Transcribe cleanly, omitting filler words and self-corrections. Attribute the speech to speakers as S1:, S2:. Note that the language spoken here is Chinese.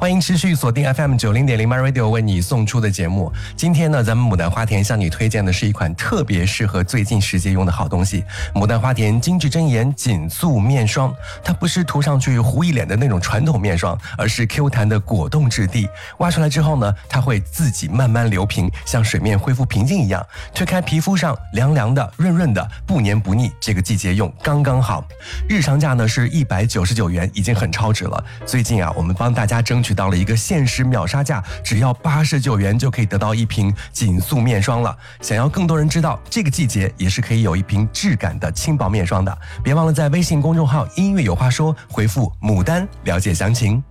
S1: 欢迎持续锁定 FM90.0 MyRadio 为你送出的节目。今天呢，咱们牡丹花田向你推荐的是一款特别适合最近时节用的好东西——牡丹花田精致真颜紧塑面霜。它不是涂上去糊一脸的那种传统面霜，而是 Q 弹的果冻质地。挖出来之后呢，它会自己慢慢流平，像水面恢复平静一样，推开皮肤上凉凉的、润润的，不黏不腻。这个季节用刚刚好。日常价呢是199元，已经很超值了。最近啊，我们帮大家争取到了一个限时秒杀价，只要89元就可以得到一瓶紧塑面霜了。想要更多人知道这个季节也是可以有一瓶质感的轻薄面霜的，别忘了在微信公众号音乐有话说回复牡丹了解详情。